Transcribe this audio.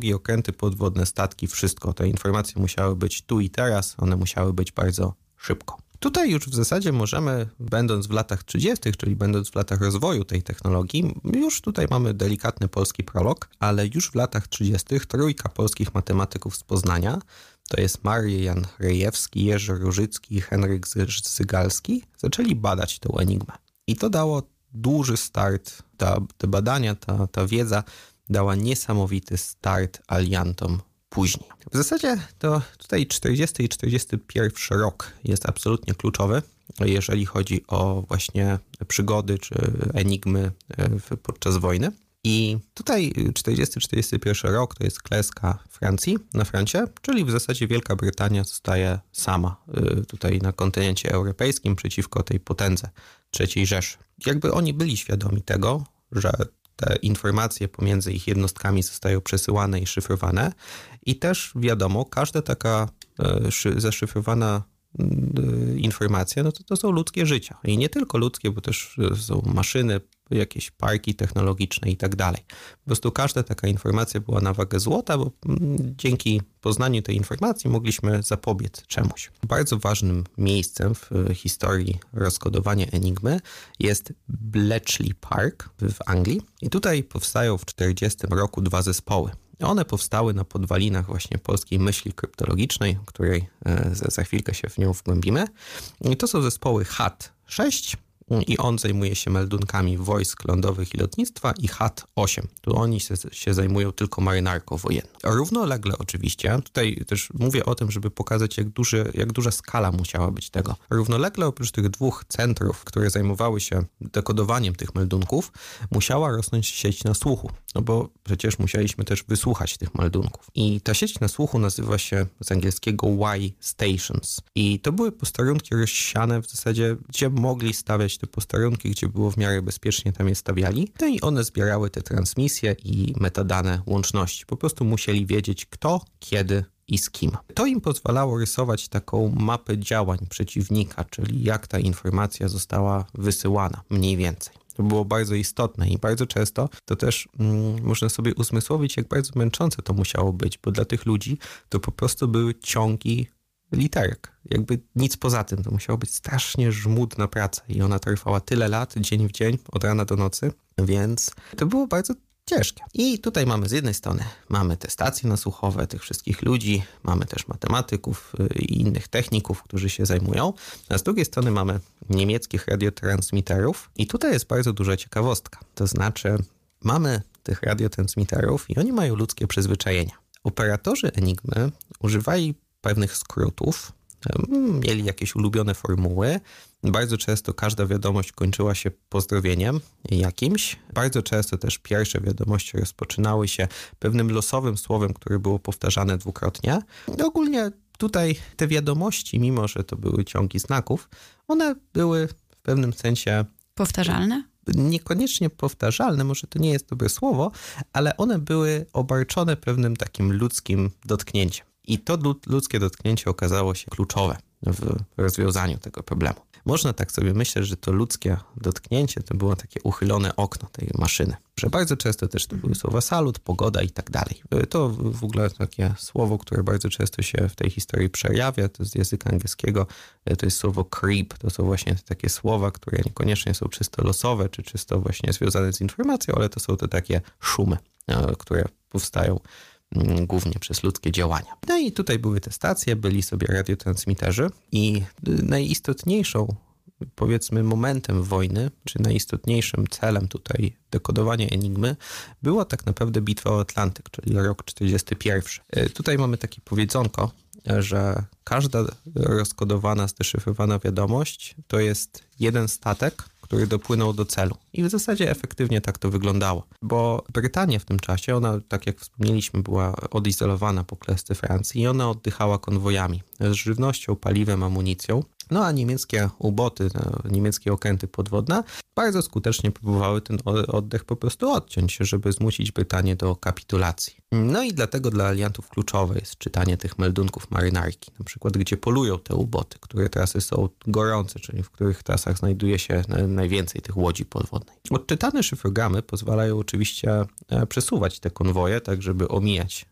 czołgi, okręty podwodne, statki, wszystko. Te informacje musiały być tu i teraz, one musiały być bardzo szybko. Tutaj już w zasadzie możemy, będąc w latach 30., czyli będąc w latach rozwoju tej technologii, już tutaj mamy delikatny polski prolog, ale już w latach 30. trójka polskich matematyków z Poznania, to jest Marian Rejewski, Jerzy Różycki i Henryk Zygalski, zaczęli badać tę enigmę. I to dało duży start, te badania, ta wiedza dała niesamowity start aliantom później. W zasadzie to tutaj 40 i 41 rok jest absolutnie kluczowy, jeżeli chodzi o właśnie przygody czy enigmy podczas wojny. I tutaj 40-41 rok to jest klęska Francji na froncie, czyli w zasadzie Wielka Brytania zostaje sama tutaj na kontynencie europejskim przeciwko tej potędze III Rzeszy. Jakby oni byli świadomi tego, że te informacje pomiędzy ich jednostkami zostają przesyłane i szyfrowane i też wiadomo, każda taka zaszyfrowana informacja, no to są ludzkie życia. I nie tylko ludzkie, bo też są maszyny, jakieś parki technologiczne i tak dalej. Po prostu każda taka informacja była na wagę złota, bo dzięki poznaniu tej informacji mogliśmy zapobiec czemuś. Bardzo ważnym miejscem w historii rozkodowania enigmy jest Bletchley Park w Anglii. I tutaj powstają w 1940 roku dwa zespoły. One powstały na podwalinach właśnie polskiej myśli kryptologicznej, której za chwilkę się w nią wgłębimy. I to są zespoły HAT-6 i on zajmuje się meldunkami wojsk lądowych i lotnictwa i HAT-8. Tu oni się zajmują tylko marynarką wojenną. Równolegle oczywiście, tutaj też mówię o tym, żeby pokazać jak duża skala musiała być tego. Równolegle oprócz tych dwóch centrów, które zajmowały się dekodowaniem tych meldunków, musiała rosnąć sieć nasłuchu, no bo przecież musieliśmy też wysłuchać tych meldunków. I ta sieć nasłuchu nazywa się z angielskiego Y-Stations. I to były posterunki rozsiane w zasadzie, gdzie mogli stawiać te posterunki, gdzie było w miarę bezpiecznie, tam je stawiali. No i one zbierały te transmisje i metadane łączności. Po prostu musieli wiedzieć kto, kiedy i z kim. To im pozwalało rysować taką mapę działań przeciwnika, czyli jak ta informacja została wysyłana, mniej więcej. To było bardzo istotne i bardzo często to też można sobie uzmysłowić, jak bardzo męczące to musiało być, bo dla tych ludzi to po prostu były ciągi literek. Jakby nic poza tym. To musiało być strasznie żmudna praca i ona trwała tyle lat, dzień w dzień, od rana do nocy, więc to było bardzo ciężkie. I tutaj mamy z jednej strony mamy te stacje nasłuchowe tych wszystkich ludzi, mamy też matematyków i innych techników, którzy się zajmują, a z drugiej strony mamy niemieckich radiotransmiterów i tutaj jest bardzo duża ciekawostka. To znaczy mamy tych radiotransmiterów i oni mają ludzkie przyzwyczajenia. Operatorzy Enigmy używali pewnych skrótów, mieli jakieś ulubione formuły. Bardzo często każda wiadomość kończyła się pozdrowieniem jakimś. Bardzo często też pierwsze wiadomości rozpoczynały się pewnym losowym słowem, które było powtarzane dwukrotnie. Ogólnie tutaj te wiadomości, mimo że to były ciągi znaków, one były w pewnym sensie powtarzalne? Niekoniecznie powtarzalne, może to nie jest dobre słowo, ale one były obarczone pewnym takim ludzkim dotknięciem. I to ludzkie dotknięcie okazało się kluczowe w rozwiązaniu tego problemu. Można tak sobie myśleć, że to ludzkie dotknięcie to było takie uchylone okno tej maszyny. Że bardzo często też to były słowa salut, pogoda i tak dalej. To w ogóle takie słowo, które bardzo często się w tej historii przejawia, to z języka angielskiego, to jest słowo creep. To są właśnie takie słowa, które niekoniecznie są czysto losowe, czy czysto właśnie związane z informacją, ale to są te takie szumy, które powstają głównie przez ludzkie działania. No i tutaj były te stacje, byli sobie radiotransmiterzy i najistotniejszą, powiedzmy, momentem wojny, czy najistotniejszym celem tutaj dekodowania enigmy była tak naprawdę bitwa o Atlantyk, czyli rok 1941. Tutaj mamy takie powiedzonko, że każda rozkodowana, zdeszyfrowana wiadomość to jest jeden statek, który dopłynął do celu. I w zasadzie efektywnie tak to wyglądało. Bo Brytania w tym czasie, ona, tak jak wspomnieliśmy, była odizolowana po klęsce Francji i ona oddychała konwojami z żywnością, paliwem, amunicją. No a niemieckie uboty, niemieckie okręty podwodne bardzo skutecznie próbowały ten oddech po prostu odciąć, żeby zmusić Brytanię do kapitulacji. No i dlatego dla aliantów kluczowe jest czytanie tych meldunków marynarki, na przykład gdzie polują te uboty, które trasy są gorące, czyli w których trasach znajduje się najwięcej tych łodzi podwodnej. Odczytane szyfrogramy pozwalają oczywiście przesuwać te konwoje, tak żeby omijać